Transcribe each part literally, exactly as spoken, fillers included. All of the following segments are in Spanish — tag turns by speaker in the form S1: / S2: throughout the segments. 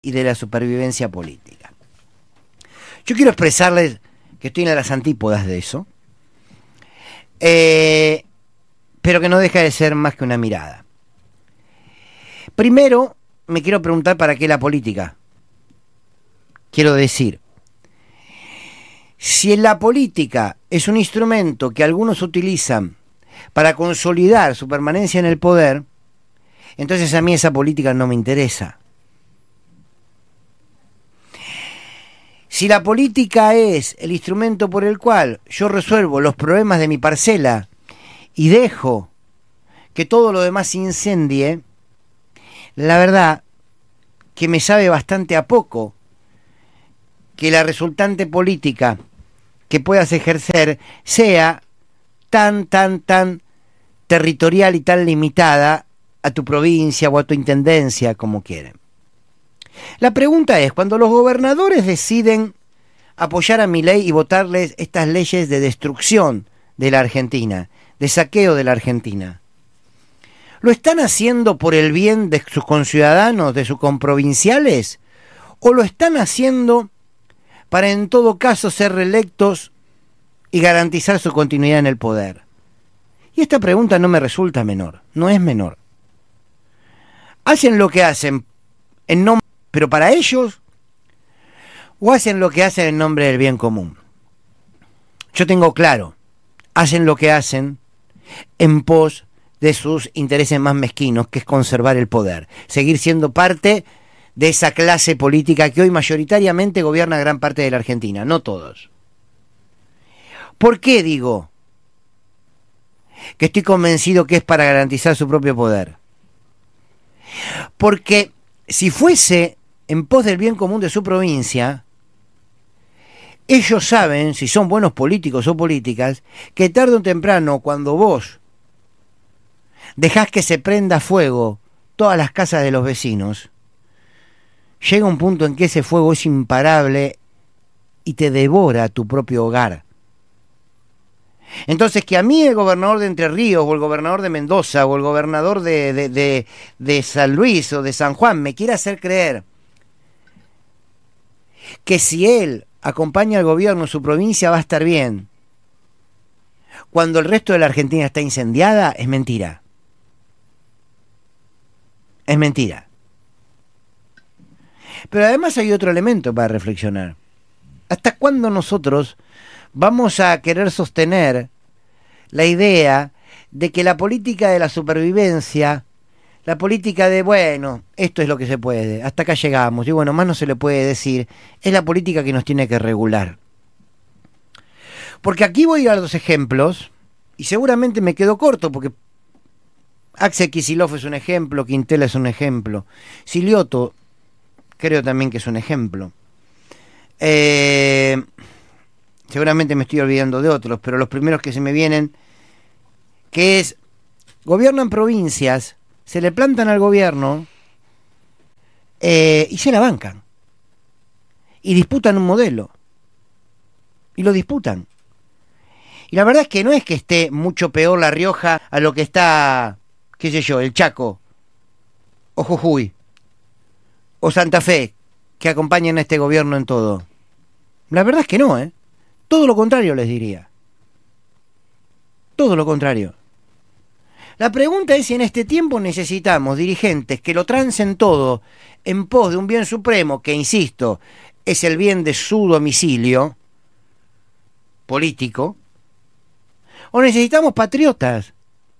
S1: y de la supervivencia política. Yo quiero expresarles que estoy en las antípodas de eso, eh, pero que no deja de ser más que una mirada. Primero, me quiero preguntar para qué la política. Quiero decir, si en la política es un instrumento que algunos utilizan para consolidar su permanencia en el poder, entonces a mí esa política no me interesa. Si la política es el instrumento por el cual yo resuelvo los problemas de mi parcela y dejo que todo lo demás se incendie, la verdad que me sabe bastante a poco que la resultante política que puedas ejercer sea tan, tan, tan territorial y tan limitada a tu provincia o a tu intendencia como quieren. La pregunta es, cuando los gobernadores deciden apoyar a Milei y votarles estas leyes de destrucción de la Argentina, de saqueo de la Argentina, ¿lo están haciendo por el bien de sus conciudadanos, de sus comprovinciales? ¿O lo están haciendo para en todo caso ser reelectos y garantizar su continuidad en el poder? Y esta pregunta no me resulta menor, no es menor. ¿Hacen lo que hacen en nombre, pero para ellos, o hacen lo que hacen en nombre del bien común? Yo tengo claro, hacen lo que hacen en pos de sus intereses más mezquinos, que es conservar el poder, seguir siendo parte de esa clase política que hoy mayoritariamente gobierna gran parte de la Argentina, no todos. ¿Por qué digo que estoy convencido que es para garantizar su propio poder? Porque si fuese en pos del bien común de su provincia, ellos saben, si son buenos políticos o políticas, que tarde o temprano, cuando vos dejás que se prenda fuego todas las casas de los vecinos, llega un punto en que ese fuego es imparable y te devora tu propio hogar. Entonces, que a mí el gobernador de Entre Ríos, o el gobernador de Mendoza, o el gobernador de, de, de, de San Luis o de San Juan me quiera hacer creer que si él acompaña al gobierno en su provincia va a estar bien, cuando el resto de la Argentina está incendiada, es mentira. Es mentira. Pero además hay otro elemento para reflexionar. ¿Hasta cuándo nosotros vamos a querer sostener la idea de que la política de la supervivencia, la política de, bueno, esto es lo que se puede, hasta acá llegamos, y bueno, más no se le puede decir, es la política que nos tiene que regular? Porque aquí voy a dar dos ejemplos, y seguramente me quedo corto, porque Axel Kicillof es un ejemplo, Quintela es un ejemplo, Silioto creo también que es un ejemplo. Eh... Seguramente me estoy olvidando de otros, pero los primeros que se me vienen, que es, gobiernan provincias, se le plantan al gobierno eh, y se la bancan. Y disputan un modelo. Y lo disputan. Y la verdad es que no es que esté mucho peor La Rioja a lo que está, qué sé yo, el Chaco, o Jujuy, o Santa Fe, que acompañan a este gobierno en todo. La verdad es que no, ¿eh? Todo lo contrario les diría. Todo lo contrario. La pregunta es si en este tiempo necesitamos dirigentes que lo trancen todo en pos de un bien supremo, que insisto, es el bien de su domicilio político, o necesitamos patriotas.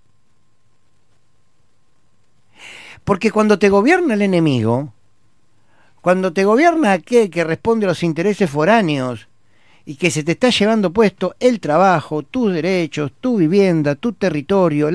S1: Porque cuando te gobierna el enemigo, cuando te gobierna aquel que responde a los intereses foráneos, y que se te está llevando puesto el trabajo, tus derechos, tu vivienda, tu territorio,